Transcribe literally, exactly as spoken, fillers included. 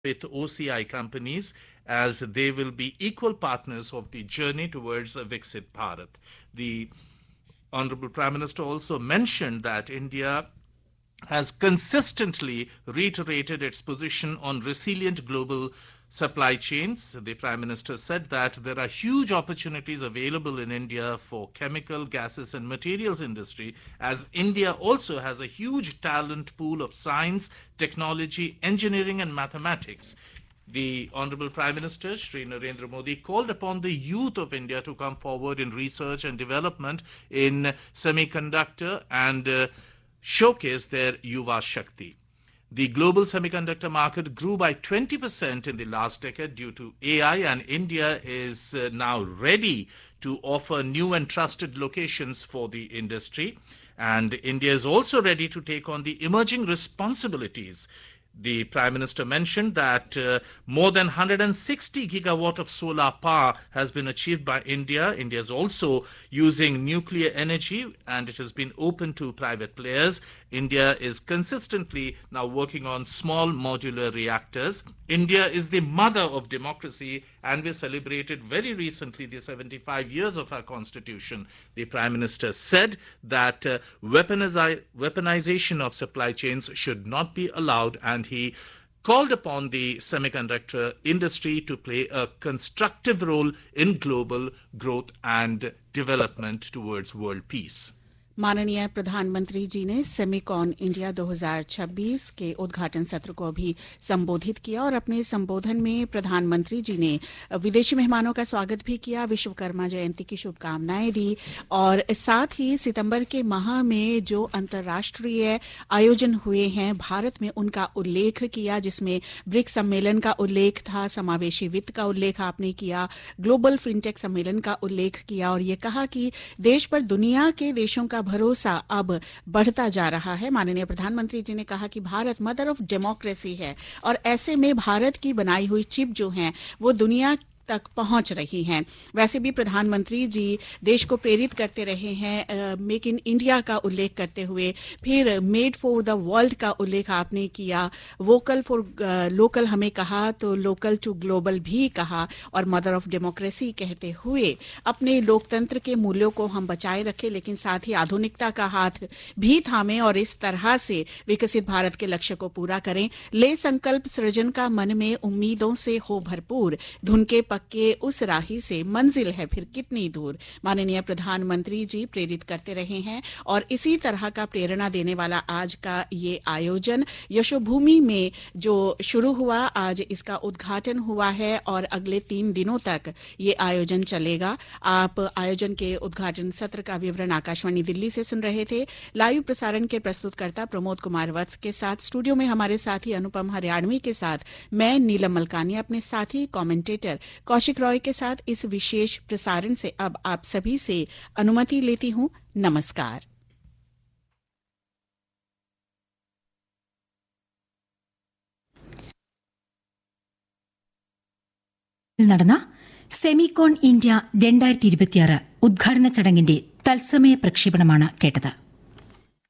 with O C I companies, as they will be equal partners of the journey towards a Viksit Bharat. The Honorable Prime Minister also mentioned that India has consistently reiterated its position on resilient global supply chains. The Prime Minister said that there are huge opportunities available in India for chemical, gases and materials industry, as India also has a huge talent pool of science, technology, engineering and mathematics. The Honorable Prime Minister, Shri Narendra Modi, called upon the youth of India to come forward in research and development in semiconductor and uh, showcase their Yuva Shakti. The global semiconductor market grew by twenty percent in the last decade due to A I, and India is uh, now ready to offer new and trusted locations for the industry. And India is also ready to take on the emerging responsibilities. The Prime Minister mentioned that uh, more than one hundred sixty gigawatt of solar power has been achieved by India. India is also using nuclear energy, and it has been open to private players. India is consistently now working on small modular reactors. India is the mother of democracy, and we celebrated very recently the seventy-five years of our constitution. The Prime Minister said that uh, weaponizi- weaponization of supply chains should not be allowed, and he called upon the semiconductor industry to play a constructive role in global growth and development towards world peace. माननीय प्रधानमंत्री जी ने Semicon India दो हज़ार छब्बीस के उद्घाटन सत्र को भी संबोधित किया और अपने संबोधन में प्रधानमंत्री जी ने विदेशी मेहमानों का स्वागत भी किया, विश्वकर्मा जयंती की शुभकामनाएं दी और साथ ही सितंबर के माह में जो अंतर्राष्ट्रीय आयोजन हुए हैं भारत में उनका उल्लेख किया, जिसमें ब्रिक्स सम्मेलन का उल्लेख था, समावेशी वित्त का उल्लेख आपने किया, ग्लोबल फिनटेक सम्मेलन का उल्लेख किया और ये कहा कि देश पर दुनिया के देशों का भरोसा अब बढ़ता जा रहा है। माननीय प्रधानमंत्री जी ने कहा कि भारत मदर ऑफ डेमोक्रेसी है और ऐसे में भारत की बनाई हुई चिप जो हैं वो दुनिया तक पहुंच रही हैं। वैसे भी प्रधानमंत्री जी देश को प्रेरित करते रहे हैं, मेक इन इंडिया का उल्लेख करते हुए, फिर मेड फॉर द वर्ल्ड का उल्लेख आपने किया, वोकल फॉर लोकल हमें कहा तो लोकल टू ग्लोबल भी कहा और मदर ऑफ डेमोक्रेसी कहते हुए अपने लोकतंत्र के मूल्यों को हम बचाए रखें, लेकिन साथ ही आधुनिकता का हाथ भी थामें और इस तरह से विकसित भारत के लक्ष्य को पूरा करें। ले संकल्प सृजन का मन में उम्मीदों से हो भरपूर, धुन के के उस राही से मंजिल है फिर कितनी दूर। माननीय प्रधानमंत्री जी प्रेरित करते रहे हैं और इसी तरह का प्रेरणा देने वाला आज का ये आयोजन यशोभूमि में जो शुरू हुआ, आज इसका उद्घाटन हुआ है और अगले तीन दिनों तक ये आयोजन चलेगा। आप आयोजन के उद्घाटन सत्र का विवरण आकाशवाणी दिल्ली से सुन रहे थे। लाइव प्रसारण के प्रस्तुतकर्ता प्रमोद कुमार वत्स के साथ स्टूडियो में हमारे साथी अनुपम हरियाणवी के साथ मैं नीलम मलकानी अपने साथी कमेंटेटर कौशिक रॉय के साथ इस विशेष प्रसारण से अब आप सभी से अनुमति लेती हूं। नमस्कार। നടന്ന സെമികോൺ ഇന്ത്യ രണ്ടായിരത്തി ഇരുപത്തിയാറ് ഉദ്ഘാടന ചടങ്ങിന്റെ തത്സമയ പ്രക്ഷേപണമാണ് കേട്ടത്.